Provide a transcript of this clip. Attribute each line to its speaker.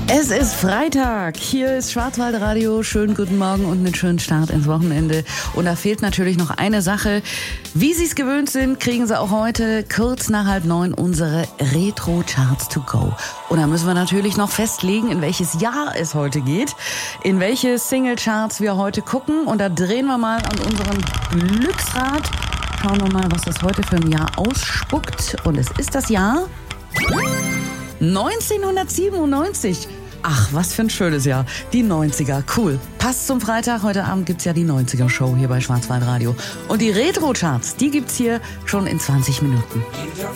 Speaker 1: Es ist Freitag, hier ist Schwarzwaldradio, schönen guten Morgen und einen schönen Start ins Wochenende. Und da fehlt natürlich noch eine Sache. Wie Sie es gewöhnt sind, kriegen Sie auch heute kurz nach 8:30 unsere Retro Charts to go. Und da müssen wir natürlich noch festlegen, in welches Jahr es heute geht, in welche Single-Charts wir heute gucken. Und da drehen wir mal an unserem Glücksrad. Schauen wir mal, was das heute für ein Jahr ausspuckt. Und es ist das Jahr 1997. Ach, was für ein schönes Jahr. Die 90er, cool. Passt zum Freitag. Heute Abend gibt's ja die 90er-Show hier bei Schwarzwaldradio. Und die Retro-Charts, die gibt's hier schon in 20 Minuten.
Speaker 2: Jeder